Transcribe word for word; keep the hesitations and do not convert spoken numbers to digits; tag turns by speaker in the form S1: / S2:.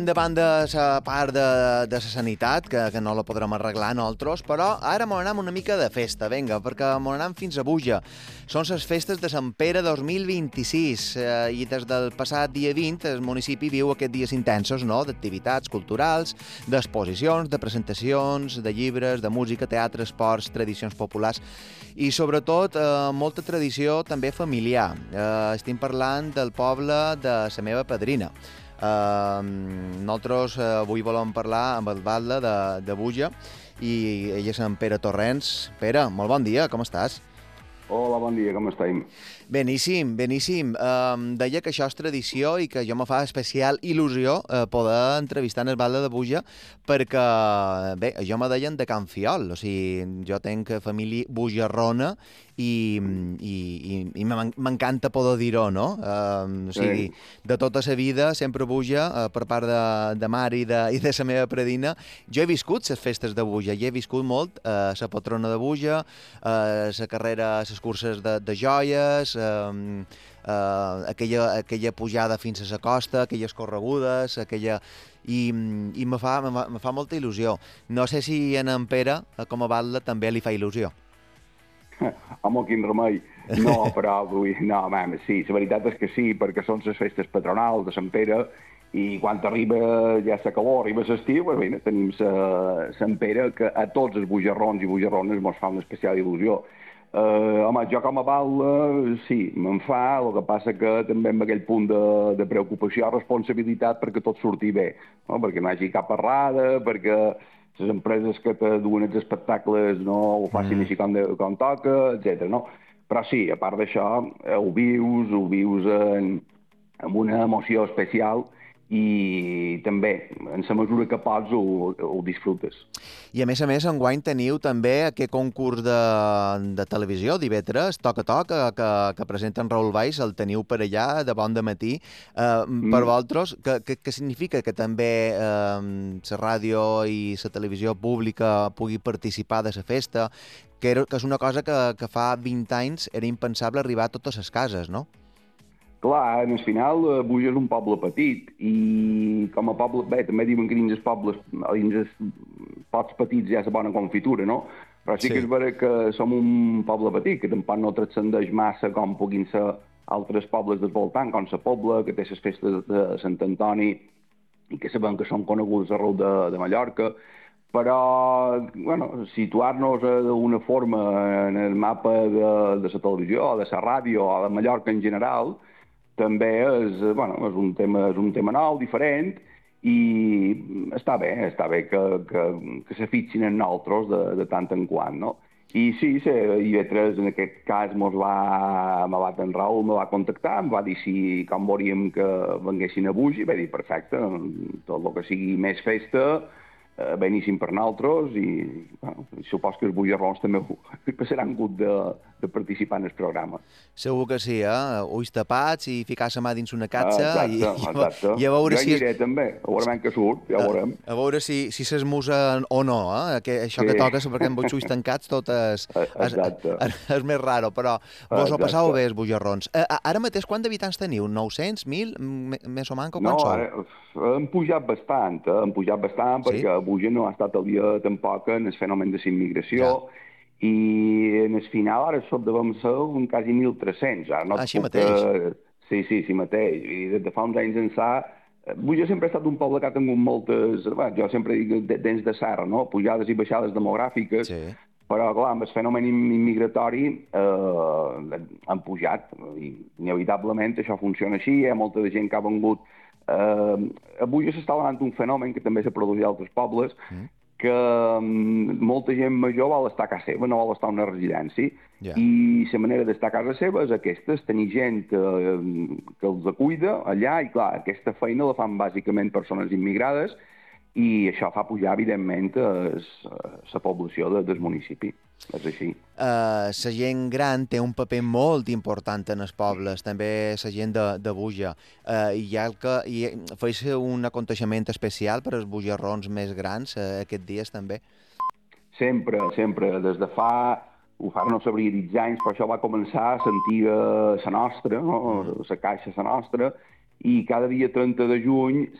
S1: Davant de la part de, de la sanitat, que, que no la podrem arreglar nosaltres, però ara m'ho anem una mica de festa, vinga, perquè m'ho anem fins a Buja. Són les festes de Sant Pere dos mil vint-i-sis eh, i des del passat dia vint el municipi viu aquests dies intensos, no?, d'activitats culturals, d'exposicions, de presentacions, de llibres, de música, teatre, esports, tradicions populars i, sobretot, eh, molta tradició també familiar. Eh, estem parlant del poble de la meva padrina. Uh, nosaltres uh, avui volem parlar amb el batlle de, de Buja i ell és en Pere Torrents. Pere, molt bon dia, com estàs?
S2: Hola, bon dia, com estem?
S1: Beníssim, beníssim. Um, deia que això és tradició i que jo me fa especial il·lusió uh, poder entrevistar en el batlle de Buja perquè, bé, jo me deien de Can Fiol, o sigui, jo tenc família bujarrona i, i, i, i m'encanta poder dir-ho, no? Uh, o sigui, de tota la vida, sempre Buja, uh, per part de, de mare i de, i de la meva predina. Jo he viscut les festes de Buja, i he viscut molt uh, la patrona de Buja, uh, la carrera, les curses de, de joies, uh, uh, aquella, aquella pujada fins a la costa, aquelles corregudes, aquella... i, i me, fa, me, me fa molta il·lusió. No sé si en en Pere, com a batlle, també li fa il·lusió.
S2: Home, quin remei. No, però, vull... no, home, sí, la veritat és que sí, perquè són les festes patronals de Sant Pere i quan arriba ja la calor, arriba l'estiu, pues, bé, tenim sa, Sant Pere, que a tots els bujarrons i bujarrones mos fa una especial il·lusió. Uh, home, jo com a batlle, sí, me'n fa, el que passa que també amb aquell punt de, de preocupació, responsabilitat perquè tot surti bé, no? Perquè no hi hagi cap errada, perquè les empreses que te duen els espectacles no ho facin mm. així com, de, com toca, etcètera. No? Però sí, a part d'això, ho vius, ho vius en, amb una emoció especial i també, en la mesura que pots, ho, ho disfrutes.
S1: I a més a més, enguany teniu també aquest concurs de, de televisió, d'Ivetres, Toca Toca, que, que presenten Raül Baix, el teniu per allà de bon de matí. Uh, mm. Per vosaltres, què significa que també uh, la ràdio i la televisió pública pugui participar de la festa, que, era, que és una cosa que, que fa vint anys era impensable arribar a totes les cases, no?
S2: Clar, en el final, Buja és un poble petit i com a poble, bé, també diuen que dins els pobles, dins els pocs petits hi ha la bona confitura, no? Però sí, sí que és vera que som un poble petit, que tampoc no transcendeix massa com puguin ser altres pobles del voltant, com la Pobla, que té les festes de Sant Antoni i que sabem que són coneguts arreu de, de Mallorca, però, bueno, situar-nos d'una forma en el mapa de, de la televisió, de la ràdio o de Mallorca en general, també és, bueno, és, un tema, és un tema nou, diferent, i està bé, està bé que, que, que se fixin en nosaltres de, de tant en quant, no? I sí, sí, Ivetres en aquest cas mos va, me va en Raül, me va contactar, em va dir si com volíem que venguessin a Buja, i va dir, perfecte, tot el que sigui més festa, eh, beníssim per nosaltres, i bueno, supos que els bujarrons també passaran gut de, de participar en el programa.
S1: Segur que sí, eh? Ulls tapats i ficar la mà dins una catxa.
S2: Exacte,
S1: i,
S2: exacte.
S1: I a veure
S2: jo
S1: si...
S2: hi aniré també, a veure que surt, ja ho veurem.
S1: A, a veure si, si s'esmusen o no, eh? Que, això sí. Que toca, perquè amb els ulls tancats tot és, és, és, és més raro, però vos ho passau bé, els bujarrons. Ara mateix, quants habitants teniu? nou-cents, mil, més o manco, quants
S2: no,
S1: sou?
S2: No, hem pujat bastant, eh? hem pujat bastant, sí? Perquè Buja no ha estat el dia tampoc en el fenomen de la immigració, ja. I en el final ara sóc devem ser un quasi mil tres-cents. Ara no
S1: ah, així mateix?
S2: Que... Sí, sí, sí mateix. I des de fa uns anys ençà, Buja sempre ha estat un poble que ha tingut moltes... Bé, jo sempre dic dents de serra, no? Pujades i baixades demogràfiques, sí. Però, clar, amb el fenomen immigratori eh, han pujat. I, inevitablement això funciona així, hi ha molta gent que ha vengut... Eh, a Buja s'està donant un fenomen que també s'ha produït a altres pobles, mm. que um, molta gent major vol estar a casa seva, no vol estar a una residència, yeah. I la manera d'estar a casa seva és aquesta, és tenir gent que, que els cuida allà, i clar, aquesta feina la fan bàsicament persones immigrades, i això fa pujar, evidentment, la població de, del municipi. És així.
S1: Uh, la gent gran té un paper molt important en els pobles, també la gent de, de Buja. Uh, i hi ha el que... I feis un aconteixement especial per als bujarrons més grans uh, aquests dies, també?
S2: Sempre, sempre. Des de fa... Ho fa, no sabria dir anys, però això va començar a sentir la nostra, no? La caixa la nostra, i cada dia trenta de juny